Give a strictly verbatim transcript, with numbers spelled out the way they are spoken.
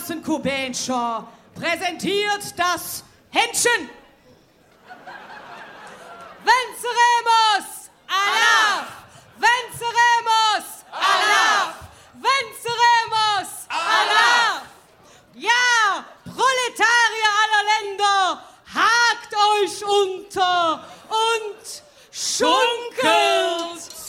Klassenkubänscher präsentiert das Händchen. Venceremos! Allah! Venceremos! Allah! Venceremos! Allah! Ja, Proletarier aller Länder, hakt euch unter und schunkelt!